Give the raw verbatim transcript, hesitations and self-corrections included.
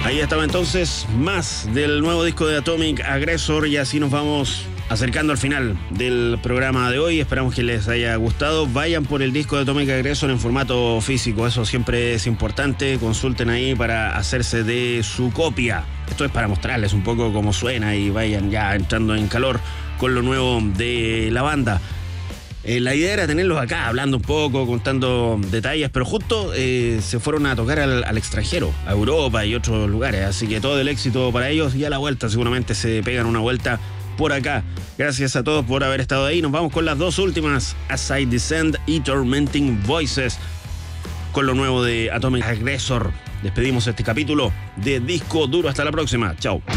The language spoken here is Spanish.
Ahí estaba entonces más del nuevo disco de Atomic Aggressor y así nos vamos acercando al final del programa de hoy. Esperamos que les haya gustado. Vayan por el disco de Atomic Aggressor en formato físico, eso siempre es importante. Consulten ahí para hacerse de su copia. Esto es para mostrarles un poco cómo suena y vayan ya entrando en calor con lo nuevo de la banda. Eh, la idea era tenerlos acá, hablando un poco, contando detalles, pero justo eh, se fueron a tocar al, al extranjero, a Europa y otros lugares, así que todo el éxito para ellos y a la vuelta seguramente se pegan una vuelta por acá. Gracias a todos por haber estado ahí. Nos vamos con las dos últimas, As I Descend y Tormenting Voices, con lo nuevo de Atomic Aggressor. Despedimos este capítulo de Disco Duro. Hasta la próxima. Chao.